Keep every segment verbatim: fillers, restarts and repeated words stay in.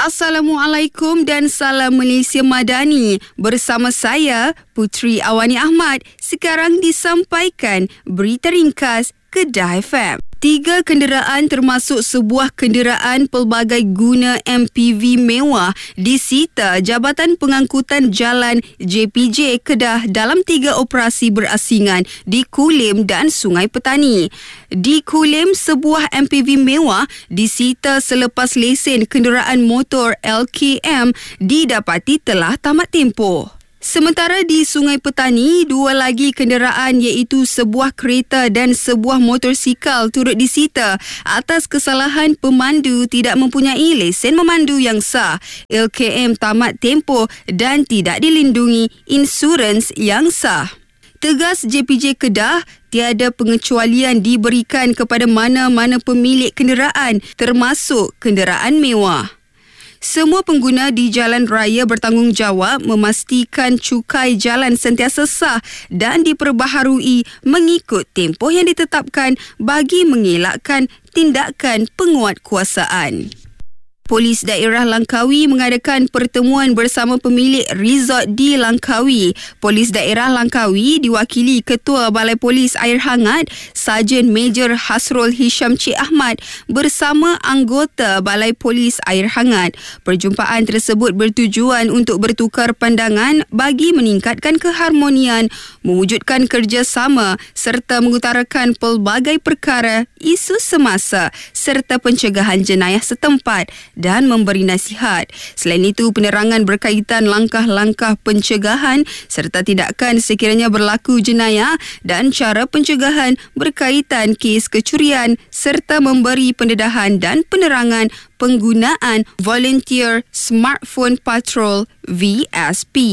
Assalamualaikum dan salam Malaysia Madani. Bersama saya, Puteri Awani Ahmad. Sekarang disampaikan berita ringkas Kedah F M. Tiga kenderaan termasuk sebuah kenderaan pelbagai guna M P V mewah disita Jabatan Pengangkutan Jalan J P J Kedah dalam tiga operasi berasingan di Kulim dan Sungai Petani. Di Kulim, sebuah M P V mewah disita selepas lesen kenderaan motor L K M didapati telah tamat tempoh. Sementara di Sungai Petani, dua lagi kenderaan iaitu sebuah kereta dan sebuah motosikal turut disita atas kesalahan pemandu tidak mempunyai lesen memandu yang sah, L K M tamat tempoh dan tidak dilindungi insurans yang sah. Tegas J P J Kedah, tiada pengecualian diberikan kepada mana-mana pemilik kenderaan termasuk kenderaan mewah. Semua pengguna di jalan raya bertanggungjawab memastikan cukai jalan sentiasa sah dan diperbaharui mengikut tempoh yang ditetapkan bagi mengelakkan tindakan penguatkuasaan. Polis Daerah Langkawi mengadakan pertemuan bersama pemilik resort di Langkawi. Polis Daerah Langkawi diwakili Ketua Balai Polis Air Hangat, Sarjan Major Hasrul Hisham Cik Ahmad bersama anggota Balai Polis Air Hangat. Perjumpaan tersebut bertujuan untuk bertukar pandangan bagi meningkatkan keharmonian, mewujudkan kerjasama serta mengutarakan pelbagai perkara, isu semasa serta pencegahan jenayah setempat dan memberi nasihat. Selain itu, penerangan berkaitan langkah-langkah pencegahan serta tindakan sekiranya berlaku jenayah dan cara pencegahan berkaitan kes kecurian serta memberi pendedahan dan penerangan penggunaan Volunteer Smartphone Patrol V S P.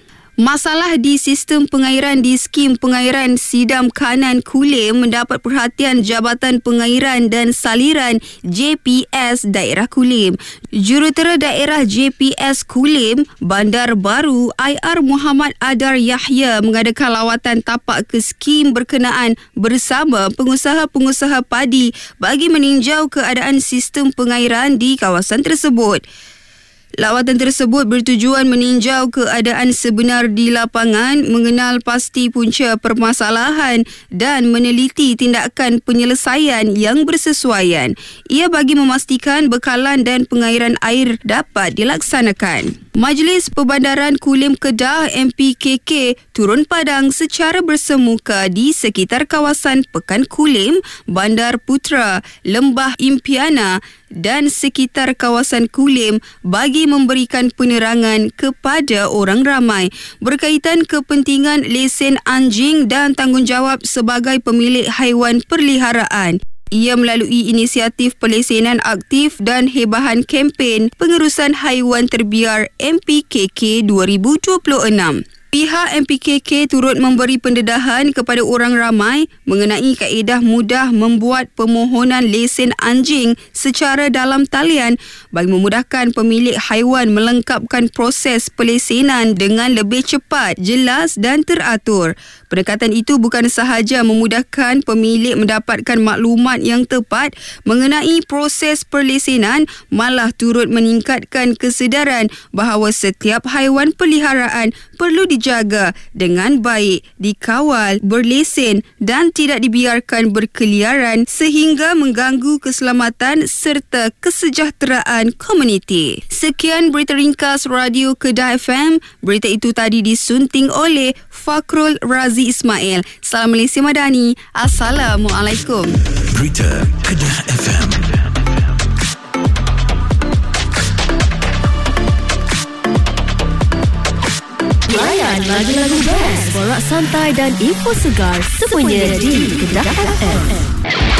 Masalah di sistem pengairan di skim pengairan Sidam Kanan Kulim mendapat perhatian Jabatan Pengairan dan Saliran J P S Daerah Kulim. Jurutera Daerah J P S Kulim, Bandar Baru I R Muhammad Adar Yahya mengadakan lawatan tapak ke skim berkenaan bersama pengusaha-pengusaha padi bagi meninjau keadaan sistem pengairan di kawasan tersebut. Lawatan tersebut bertujuan meninjau keadaan sebenar di lapangan, mengenal pasti punca permasalahan dan meneliti tindakan penyelesaian yang bersesuaian. Ia bagi memastikan bekalan dan pengairan air dapat dilaksanakan. Majlis Perbandaran Kulim Kedah M P K K turun padang secara bersemuka di sekitar kawasan Pekan Kulim, Bandar Putra, Lembah Impiana dan sekitar kawasan Kulim bagi memberikan penerangan kepada orang ramai berkaitan kepentingan lesen anjing dan tanggungjawab sebagai pemilik haiwan peliharaan. Ia melalui inisiatif pelesenan aktif dan hebahan kempen pengurusan haiwan terbiar M P K K dua ribu dua puluh enam. Pihak M P K K turut memberi pendedahan kepada orang ramai mengenai kaedah mudah membuat permohonan lesen anjing secara dalam talian bagi memudahkan pemilik haiwan melengkapkan proses pelesenan dengan lebih cepat, jelas dan teratur. Pendekatan itu bukan sahaja memudahkan pemilik mendapatkan maklumat yang tepat mengenai proses perlesenan, malah turut meningkatkan kesedaran bahawa setiap haiwan peliharaan perlu dijaga dengan baik, dikawal, berlesen dan tidak dibiarkan berkeliaran sehingga mengganggu keselamatan serta kesejahteraan komuniti. Sekian berita ringkas Radio Kedah F M. Berita itu tadi disunting oleh Fakrul Razi Ismail. Salam Malaysia Madani. Assalamualaikum. Berita Kedah F M. Layan lagu-lagu best, borak santai dan info segar semuanya di Kedah F M.